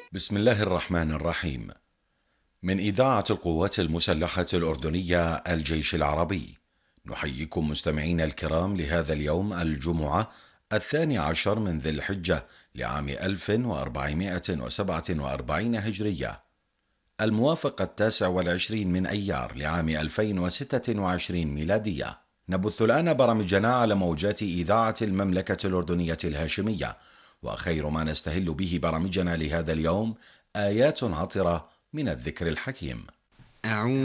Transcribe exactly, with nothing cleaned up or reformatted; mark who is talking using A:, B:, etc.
A: بسم الله الرحمن الرحيم. من إذاعة القوات المسلحة الأردنية الجيش العربي، نحييكم مستمعين الكرام لهذا اليوم الجمعة الثاني عشر من ذي الحجة لعام ألف وأربعمائة وسبعة وأربعين هجرية، الموافق التاسع والعشرين من أيار لعام ألفين وستة وعشرين ميلادية. نبث الآن برامجنا على موجات إذاعة المملكة الأردنية الهاشمية، وخير ما نستهل به برامجنا لهذا اليوم آيات عطرة من الذكر الحكيم.